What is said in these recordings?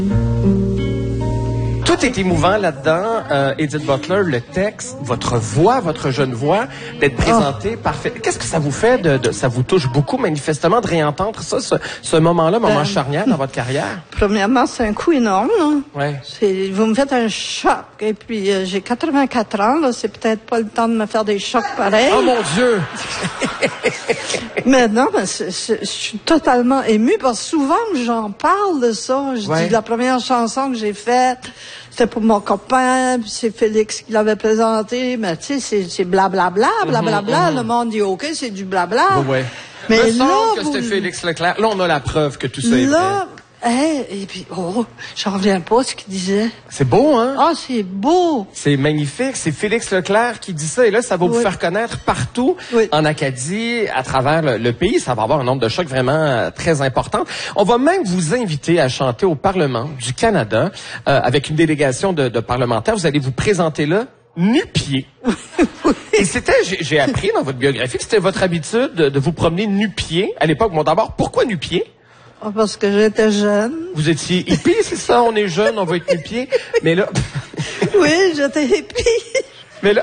Tout est émouvant là-dedans, Edith Butler, le texte, votre voix, votre jeune voix, d'être présentée parfait. Qu'est-ce que ça vous fait ça vous touche beaucoup manifestement de réentendre ça, ce moment-là, moment charnière dans votre carrière? Premièrement, c'est un coup énorme, là. Ouais. Vous me faites un choc. Et puis, j'ai 84 ans, là. C'est peut-être pas le temps de me faire des chocs pareils. Oh mon Dieu! Mais non, je suis totalement émue parce que souvent j'en parle de ça. Je dis la première chanson que j'ai faite, c'était pour mon copain, puis c'est Félix qui l'avait présenté. Mais tu sais, c'est blablabla, blablabla. Le monde dit OK, c'est du blabla. Ouais. Mais là, que c'était Félix Leclerc. Là, on a la preuve que tout ça est vrai. Et puis, j'en reviens pas ce qu'il disait. C'est beau, hein? Ah, c'est beau! C'est magnifique. C'est Félix Leclerc qui dit ça. Et là, ça va vous faire connaître partout en Acadie, à travers le pays. Ça va avoir un nombre de chocs vraiment très important. On va même vous inviter à chanter au Parlement du Canada avec une délégation de parlementaires. Vous allez vous présenter là nu-pieds. Et j'ai appris dans votre biographie que c'était votre habitude de vous promener nu-pieds à l'époque. Bon, d'abord, pourquoi nu-pieds? Parce que j'étais jeune. Vous étiez hippie, c'est ça? On est jeune, on va être nu-pieds. Mais là... Oui, j'étais hippie. Mais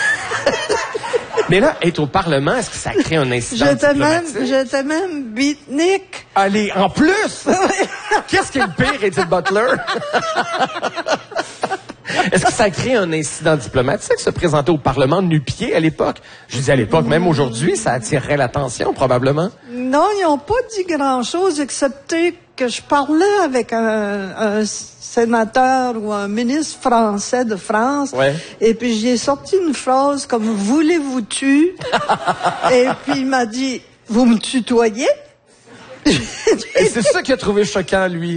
là, être au Parlement, est-ce que ça crée un incident diplomatique? J'étais même beatnik. Allez, en plus! Qu'est-ce qui est le pire, Edith Butler? Est-ce que ça crée un incident diplomatique, se présenter au Parlement nu-pieds à l'époque? Je dis à l'époque, même aujourd'hui, ça attirerait l'attention, probablement. Non, ils n'ont pas dit grand-chose, excepté que je parlais avec un sénateur ou un ministre français de France. Ouais. Et puis, j'ai sorti une phrase comme « Voulez-vous-tu? » Et puis, il m'a dit « Vous me tutoyez? » Et c'est ça qu'il a trouvé choquant, lui.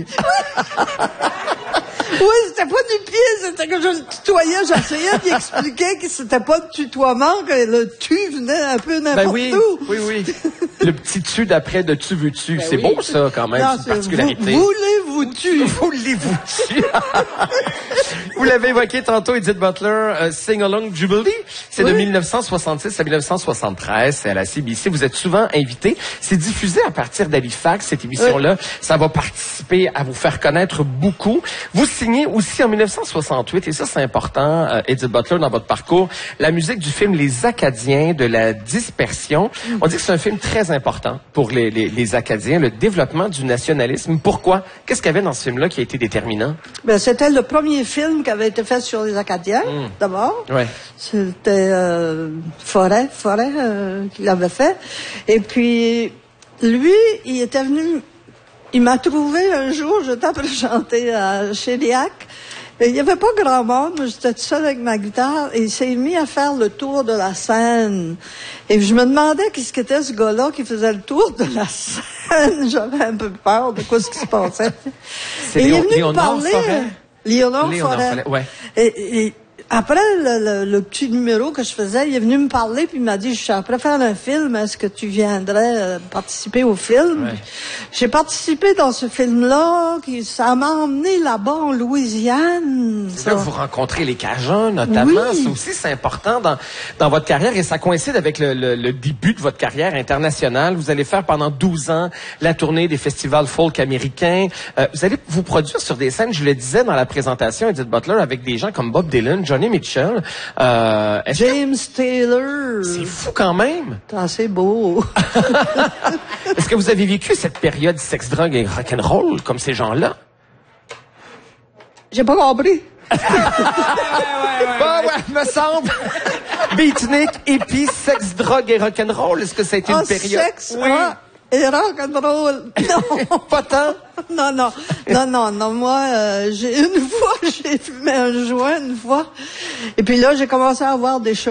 Oui, c'était pas du pied, c'était que je le tutoyais. J'essayais d'y expliquer que c'était pas de tutoiement, que le tu venait un peu n'importe où. Oui. Le petit tu d'après de tu veux-tu. C'est beau, ça, quand même, c'est une particularité. Voulez-vous-tu? Voulez-vous-tu? Vous l'avez évoqué tantôt, Edith Butler, Sing Along Jubilee. C'est de 1966 à 1973. C'est à la CBC. Vous êtes souvent invité. C'est diffusé à partir d'Halifax, cette émission-là. Ça va participer à vous faire connaître beaucoup. Vous signez aussi en 1968, et ça c'est important, Edith Butler, dans votre parcours, la musique du film Les Acadiens de la dispersion. On dit que c'est un film très important pour les Acadiens, le développement du nationalisme. Pourquoi? Qu'est-ce qu'il y avait dans ce film-là qui a été déterminant? Ben, c'était le premier film qui avait été fait sur les Acadiens, d'abord. Ouais. C'était Forêt qui l'avait fait. Et puis, lui, il était venu... Il m'a trouvé un jour, j'étais après chanter à Chériac. Il n'y avait pas grand monde, mais j'étais toute seule avec ma guitare, et il s'est mis à faire le tour de la scène. Et je me demandais qu'est-ce qu'était ce gars-là qui faisait le tour de la scène. J'avais un peu peur de quoi ce qui se passait. C'est Léonard Forêt. Léonard Forêt. Ouais. Et après le petit numéro que je faisais, il est venu me parler puis il m'a dit, je suis prêt à faire un film, est-ce que tu viendrais participer au film? Ouais. J'ai participé dans ce film-là, ça m'a emmené là-bas en Louisiane. C'est là que vous rencontrez les Cajuns, notamment. Oui. Ça aussi, c'est important dans votre carrière et ça coïncide avec le début de votre carrière internationale. Vous allez faire pendant 12 ans la tournée des festivals folk américains. Vous allez vous produire sur des scènes, je le disais dans la présentation, Edith Butler, avec des gens comme Bob Dylan, Johnny Mitchell. James Taylor. C'est fou quand même. C'est assez beau. Est-ce que vous avez vécu cette période sex, drogue et rock'n'roll comme ces gens-là? J'ai pas compris. Me semble. Beatnik, hippie, sex, drogue et rock'n'roll. Est-ce que ça a été une période? Sexe, oui. Et rock'n'roll. Non. Pas tant? Non. Moi, j'ai fumé un joint une fois. Et puis là, j'ai commencé à avoir des choses.